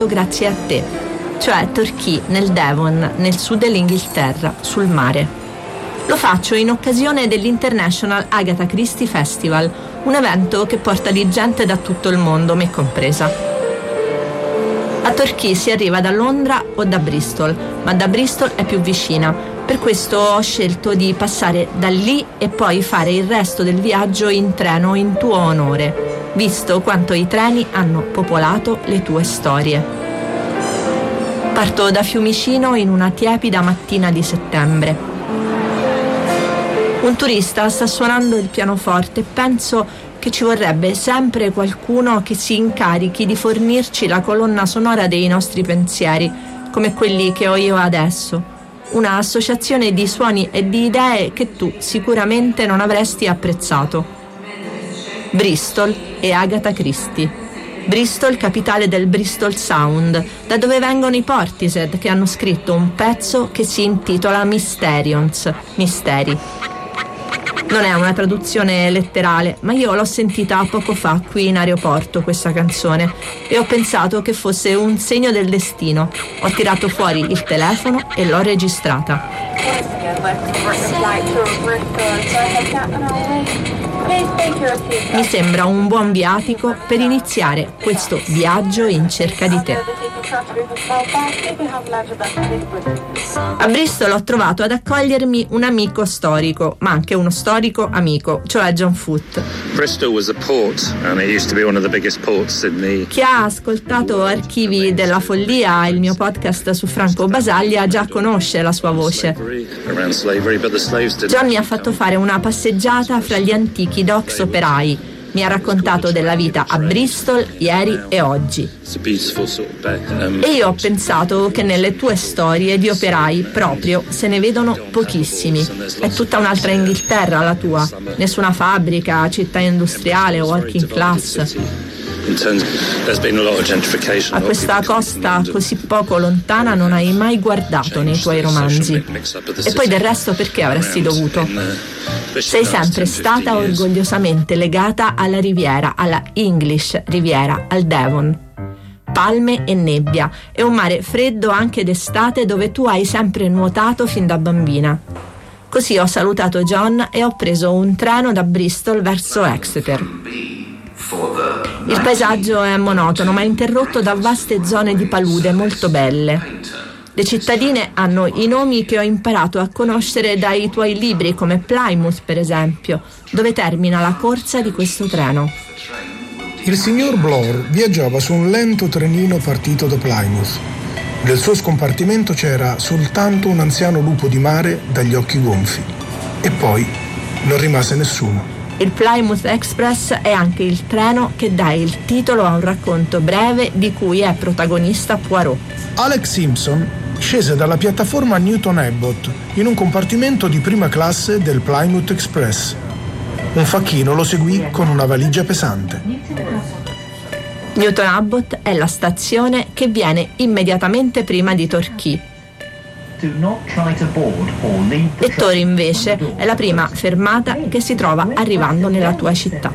grazie a te, cioè Torquay, nel Devon, nel sud dell'Inghilterra, sul mare. Lo faccio in occasione dell'International Agatha Christie Festival, un evento che porta lì gente da tutto il mondo, me compresa. A Torquay si arriva da Londra o da Bristol, ma da Bristol è più vicina. Per questo ho scelto di passare da lì e poi fare il resto del viaggio in treno in tuo onore, visto quanto i treni hanno popolato le tue storie. Parto da Fiumicino in una tiepida mattina di settembre. Un turista sta suonando il pianoforte e penso che ci vorrebbe sempre qualcuno che si incarichi di fornirci la colonna sonora dei nostri pensieri, come quelli che ho io adesso. Una associazione di suoni e di idee che tu sicuramente non avresti apprezzato. Bristol e Agatha Christie. Bristol, capitale del Bristol Sound, da dove vengono i Portishead, che hanno scritto un pezzo che si intitola Mysterions, misteri. Non è una traduzione letterale, ma io l'ho sentita poco fa qui in aeroporto questa canzone e ho pensato che fosse un segno del destino. Ho tirato fuori il telefono e l'ho registrata. Mi sembra un buon viatico per iniziare questo viaggio in cerca di te. A Bristol ho trovato ad accogliermi un amico storico, ma anche uno storico amico, cioè John Foote. Bristol was a port and it used to be one of the biggest ports in the... Chi ha ascoltato Archivi della Follia, il mio podcast su Franco Basaglia, già conosce la sua voce. John mi ha fatto fare una passeggiata fra gli antichi docks operai. Mi ha raccontato della vita a Bristol ieri e oggi. E io ho pensato che nelle tue storie di operai proprio se ne vedono pochissimi. È tutta un'altra Inghilterra la tua. Nessuna fabbrica, città industriale, working class. A questa costa così poco lontana non hai mai guardato nei tuoi romanzi. E poi del resto perché avresti dovuto? Sei sempre stata orgogliosamente legata alla riviera, alla English Riviera, al Devon. Palme e nebbia e un mare freddo anche d'estate dove tu hai sempre nuotato fin da bambina. Così ho salutato John e ho preso un treno da Bristol verso Exeter. Il paesaggio è monotono ma interrotto da vaste zone di palude molto belle. Le cittadine hanno i nomi che ho imparato a conoscere dai tuoi libri, come Plymouth per esempio, dove termina la corsa di questo treno. Il signor Blore viaggiava su un lento trenino partito da Plymouth. Nel suo scompartimento c'era soltanto un anziano lupo di mare dagli occhi gonfi. E poi non rimase nessuno. Il Plymouth Express è anche il treno che dà il titolo a un racconto breve di cui è protagonista Poirot. Alex Simpson scese dalla piattaforma Newton Abbot in un compartimento di prima classe del Plymouth Express. Un facchino lo seguì con una valigia pesante. Newton Abbot è la stazione che viene immediatamente prima di Torquay. Ettore invece è la prima fermata che si trova arrivando nella tua città.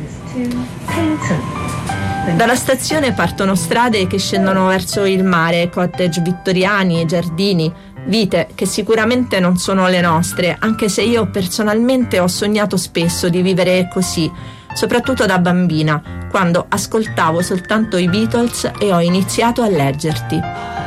Dalla stazione partono strade che scendono verso il mare, cottage vittoriani, giardini, vite che sicuramente non sono le nostre, anche se io personalmente ho sognato spesso di vivere così, soprattutto da bambina, quando ascoltavo soltanto i Beatles e ho iniziato a leggerti.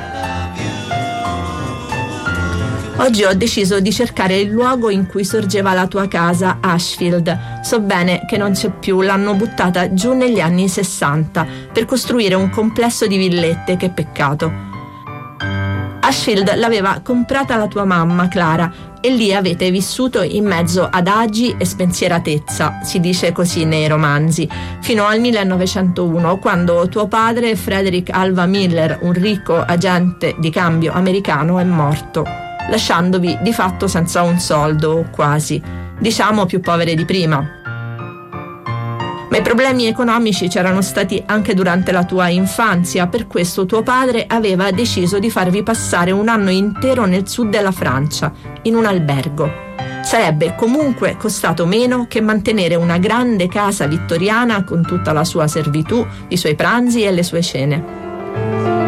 Oggi ho deciso di cercare il luogo in cui sorgeva la tua casa, Ashfield. So bene che non c'è più, l'hanno buttata giù negli anni 60 per costruire un complesso di villette, che peccato. Ashfield l'aveva comprata la tua mamma, Clara, e lì avete vissuto in mezzo ad agi e spensieratezza, si dice così nei romanzi, fino al 1901, quando tuo padre, Frederick Alva Miller, un ricco agente di cambio americano, è morto, lasciandovi di fatto senza un soldo, o quasi, diciamo più povere di prima. Ma i problemi economici c'erano stati anche durante la tua infanzia, per questo tuo padre aveva deciso di farvi passare un anno intero nel sud della Francia, in un albergo. Sarebbe comunque costato meno che mantenere una grande casa vittoriana con tutta la sua servitù, i suoi pranzi e le sue cene.